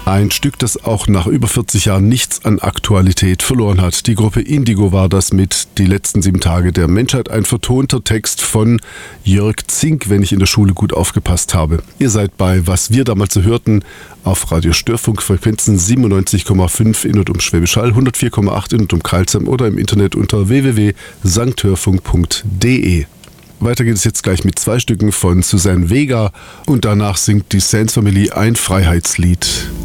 Ein Stück, das auch nach über 40 Jahren nichts an Aktualität verloren hat. Die Gruppe Indigo war das mit Die letzten 7 Tage der Menschheit. Ein vertonter Text von Jörg Zink, wenn ich in der Schule gut aufgepasst habe. Ihr seid bei Was wir damals so hörten auf Radio Störfunk, Frequenzen 97,5 in und um Schwäbisch Hall, 104,8 in und um Karlsheim oder im Internet unter www.sankhörfunk.de. Weiter geht es jetzt gleich mit 2 Stücken von Suzanne Vega und danach singt die Sands Family ein Freiheitslied.